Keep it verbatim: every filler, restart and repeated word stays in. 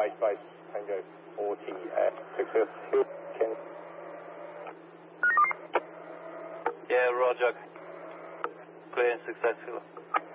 Mike five Tango forty at six zero. Can Yeah, roger. Clear and successful.